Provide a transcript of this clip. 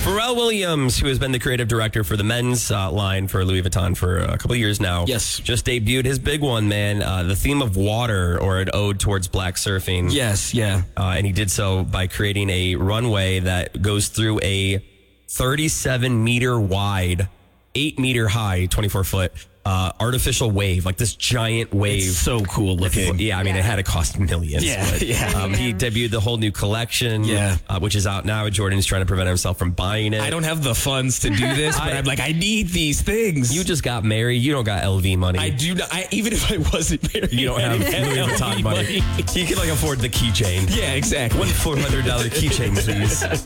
Pharrell Williams, who has been the creative director for the men's line for Louis Vuitton for a couple of years now, Yes. just debuted his big one, man. The theme of water, or an ode towards black surfing. Yes, yeah. And he did so by creating a runway that goes through a 37 meter wide, 8 meter high, 24 foot artificial wave, like this giant wave. It's so cool looking. Yeah, I mean, it had to cost millions. Yeah, but, yeah. He debuted the whole new collection, Yeah. Which is out now. Jordan's trying to prevent himself from buying it. I don't have the funds to do this, but I'm like, I need these things. You just got married. You don't got LV money. I do not. Even if I wasn't married, You don't have Louis Vuitton money. You can afford the keychain. Yeah, exactly. $400 keychain, please.